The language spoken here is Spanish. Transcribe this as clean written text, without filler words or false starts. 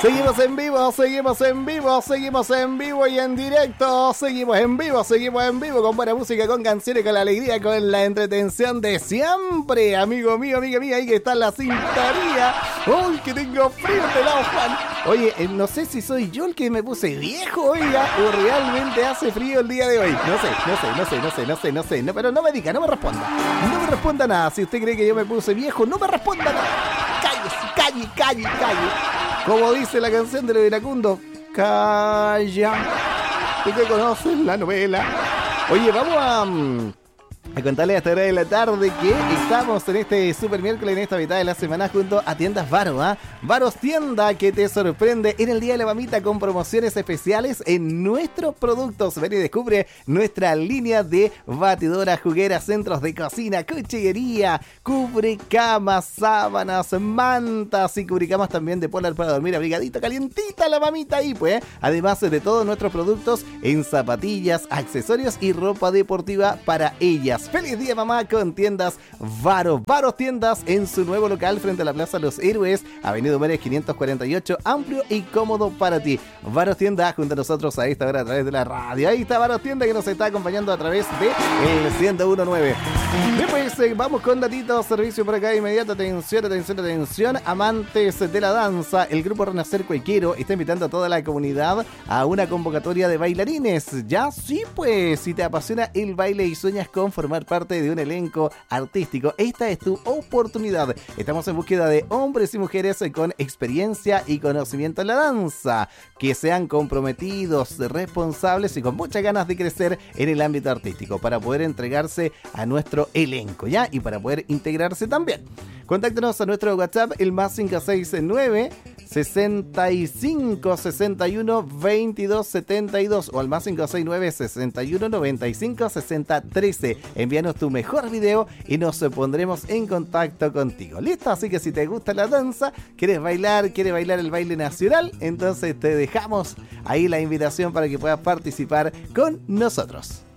Seguimos en vivo, seguimos en vivo, seguimos en vivo y en directo. Seguimos en vivo con buena música, con canciones, con la alegría, con la entretención de siempre. Amigo mío, amiga mía, ahí que está la sintonía. ¡Uy, que tengo frío de lado, Juan! Oye, no sé si soy yo el que me puse viejo, oiga, o realmente hace frío el día de hoy. No sé. No, pero no me diga, no me responda. No me responda nada. Si usted cree que yo me puse viejo, no me responda nada. Calle. Como dice la canción de los iracundos, calla. ¿Tú que conoces la novela? Oye, vamos a contarles a esta hora de la tarde que estamos en este super miércoles, en esta mitad de la semana, junto a Tiendas Varo, Varos Tienda, que te sorprende en el Día de la Mamita con promociones especiales en nuestros productos. Ven y descubre nuestra línea de batidoras, jugueras, centros de cocina, cuchillería, cubrecamas, sábanas, mantas y cubrecamas también de polar para dormir, abrigadito, calientita la mamita ahí, pues. Además de todos nuestros productos en zapatillas, accesorios y ropa deportiva para ellas. ¡Feliz día, mamá! Con Tiendas Varo. Varos Tiendas en su nuevo local frente a la Plaza Los Héroes, Avenida Humores 548, amplio y cómodo para ti. Varos Tiendas junto a nosotros a esta hora a través de la radio. Ahí está Varos Tiendas que nos está acompañando a través de el 101.9. Después vamos con datitos, servicio por acá inmediato. Atención, amantes de la danza. El grupo Renacer Cuequero está invitando a toda la comunidad a una convocatoria de bailarines. Ya sí, pues, si te apasiona el baile y sueñas con formar parte de un elenco artístico, esta es tu oportunidad. Estamos en búsqueda de hombres y mujeres con experiencia y conocimiento en la danza, que sean comprometidos, responsables y con muchas ganas de crecer en el ámbito artístico para poder entregarse a nuestro elenco, ¿ya? Y para poder integrarse también. Contáctanos a nuestro WhatsApp, el más 569 65 61 22 72 o al más 569 61 95 60 13. Envíanos tu mejor video y nos pondremos en contacto contigo. ¿Listo? Así que si te gusta la danza, quieres bailar el baile nacional, entonces te dejamos ahí la invitación para que puedas participar con nosotros.